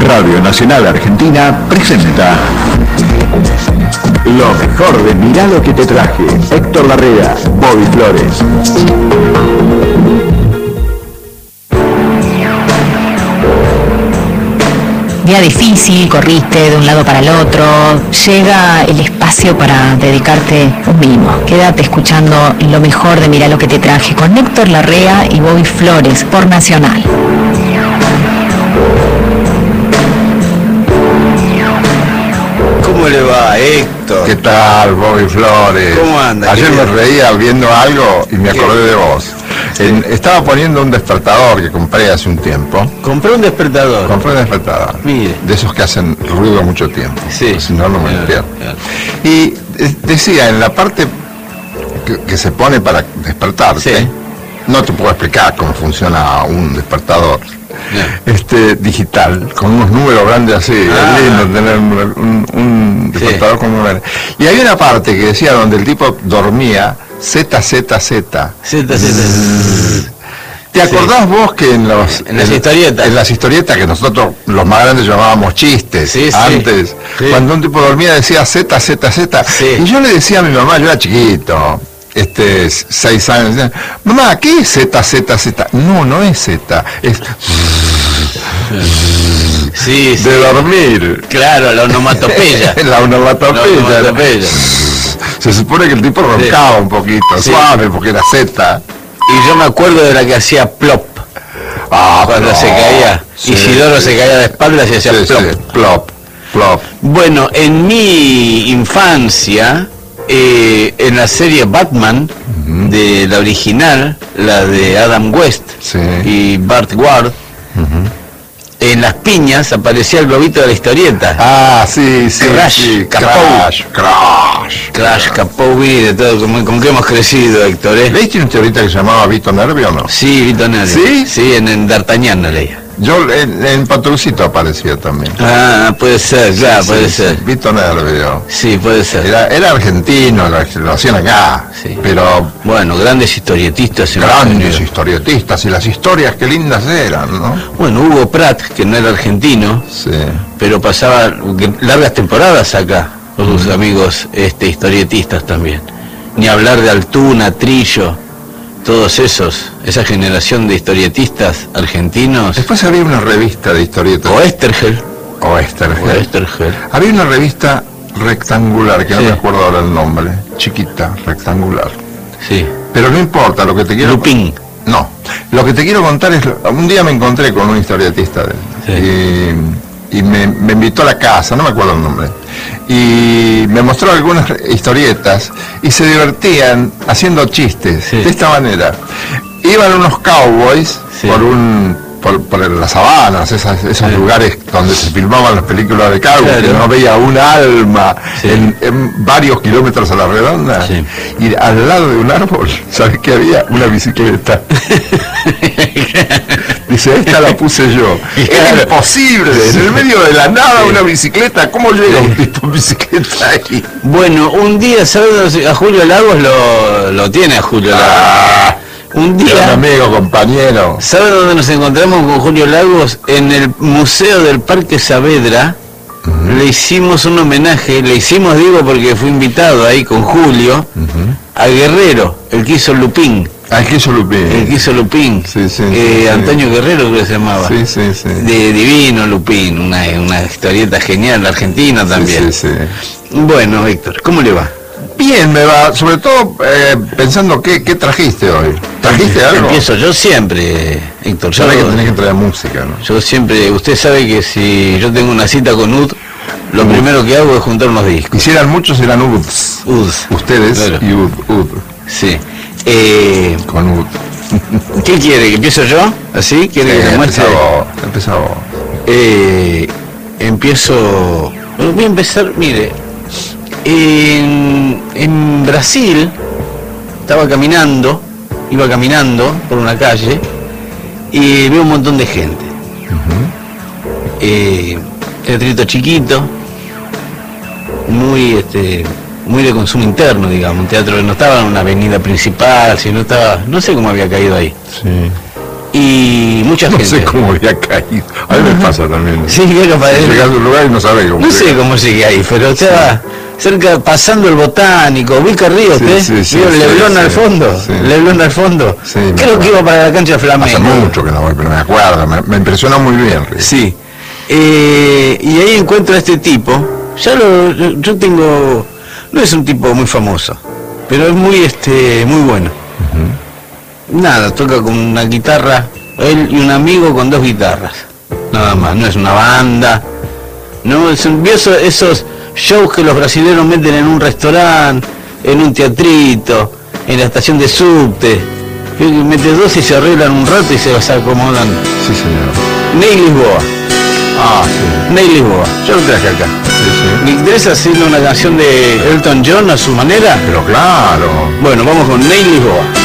Radio Nacional Argentina presenta lo mejor de Mirá lo que te traje. Héctor Larrea, Bobby Flores. Día difícil, corriste de un lado para el otro, llega el espacio para dedicarte un mimo. Quédate escuchando lo mejor de Mirá lo que te traje con Héctor Larrea y Bobby Flores por Nacional. ¿Cómo le va, Héctor? ¿Qué tal, Bobby Flores? ¿Cómo anda? Ayer me reía viendo algo y me acordé de vos. Estaba poniendo un despertador que compré hace un tiempo. ¿Compré un despertador? Compré un despertador. Mire. De esos que hacen ruido mucho tiempo. Sí. Si no, no me despierto. Claro. Y decía, en la parte que se pone para despertarte, Sí. no te puedo explicar cómo funciona un despertador. Yeah. Digital, con unos números grandes así, es lindo tener un despertador con números. Y hay una parte que decía donde el tipo dormía, ZZZ. ¿Te acordás vos que en las historietas? En las historietas que nosotros, los más grandes, llamábamos chistes, Sí, sí. antes, Sí. cuando un tipo dormía decía ZZZ, Sí. y yo le decía a mi mamá, yo era chiquito, 6 años, decía, mamá, ¿qué es ZZZ? No, no es Z, es Sí, sí. de dormir. Claro, la onomatopeya. La onomatopeya. Se supone que el tipo roncaba un poquito, Sí. suave, porque era Z. Y yo me acuerdo de la que hacía plop. Cuando plop. se caía. Sí, Isidoro sí. se caía de espaldas y hacía Sí, plop. sí, plop, plop. Bueno, en mi infancia, en la serie Batman, de la original, la de Adam West Sí. y Bart Ward, en las piñas aparecía el globito de la historieta. Ah, sí, sí. Crash, sí. Capou. Crash. Crash, Capovi, de todo, con qué hemos crecido, Héctor, ¿eh? ¿Leíste una historieta que se llamaba Vito Nervio o no? Sí, Vito Nervio. ¿Sí? Sí, en D'Artagnan la leía. Yo en Patrulcito aparecía también. Ah, puede ser, claro, puede ser. Vito Nervio. Sí, puede ser. Era argentino, lo hacían acá. Sí. Pero Bueno, grandes historietistas. en grandes Estados Unidos. historietistas, y las historias qué lindas eran, ¿no? Bueno, Hugo Pratt, que no era argentino, Sí. pero pasaba largas temporadas acá, con sus amigos historietistas también. Ni hablar de Altuna, Trillo, todos esa generación de historietistas argentinos. Después había una revista de historietas. O Estergel. O Estergel. Había una revista rectangular, que no Sí. me acuerdo ahora el nombre. Chiquita, rectangular. Sí. Pero no importa, lo que te quiero... Lupin. No, lo que te quiero contar es... Un día me encontré con un historietista de él. Y me invitó a la casa, no me acuerdo el nombre. Y me mostró algunas historietas y se divertían haciendo chistes, Sí. de esta manera. Iban unos cowboys Sí. por las sabanas, esos Sí. lugares donde se filmaban las películas de cowboys, Claro. que no veía un alma Sí. en varios kilómetros a la redonda. Sí. Y al lado de un árbol, ¿sabes qué había? Una bicicleta. Dice, esta la puse yo. Claro. Es imposible, en el medio de la nada una bicicleta. ¿Cómo llega un tipo en bicicleta ahí? Bueno, un día, ¿sabes? A Julio Lagos lo tiene a Julio Lagos. Un Era un día, amigo, compañero. ¿sabe dónde nos encontramos con Julio Lagos? En el Museo del Parque Saavedra. Le hicimos un homenaje, digo porque fui invitado ahí con Julio, a Guerrero, el que hizo Lupin. Ah, que hizo Lupín. El que hizo Lupin. Sí, sí, sí, Antonio Guerrero creo que se llamaba. Sí, sí, sí. De Divino Lupin, una historieta genial, argentina también. Sí, sí. Bueno, Héctor, ¿cómo le va? Bien, me va, sobre todo pensando qué trajiste hoy. ¿Trajiste algo? Empiezo yo siempre, Héctor. Sabés que tenés que traer música, ¿no? Yo siempre, usted sabe que si yo tengo una cita con UD, lo primero que hago es juntar unos discos. Quisieran muchos, eran UDs. Ustedes Claro. y UD. Sí. Con UD. ¿Qué quiere? ¿Que empiezo yo? ¿Así? ¿Quiere que le muestre? Empezá vos. Empiezo... Bueno, voy a empezar, mire, en Brasil iba caminando por una calle y veo un montón de gente. Teatrito chiquito, muy de consumo interno, digamos, un teatro que no estaba en una avenida principal, sino estaba, no sé cómo había caído ahí. Sí. y mucha No gente. sé cómo había caído. A mí me pasa también. Sí, llega para Llegas a un lugar y no sabes cómo. No sé cómo sigue ahí, pero estaba cerca, pasando el Botánico. ¿Ubica Río usted? ¿Vio el Leblon al fondo? Sí. Leblon al fondo. Sí, creo que iba para la cancha de Flamengo. Hace mucho que no voy, pero me acuerdo. Me impresionó muy bien, Río. Sí. Y ahí encuentro a este tipo. Yo tengo... No es un tipo muy famoso, pero es muy muy bueno. Nada, toca con una guitarra, él y un amigo con 2 guitarras. Nada más, no es una banda. No, vio esos shows que los brasileños meten en un restaurante, en un teatrito, en la estación de subte. Mete 2 y se arreglan un rato y se acomodan. Sí, señor. Ney Lisboa. Ah, sí. Ney Lisboa, yo lo traje acá. Sí, ¿Me interesa hacerle una canción de Elton John a su manera? Pero claro. Bueno, vamos con Ney Lisboa.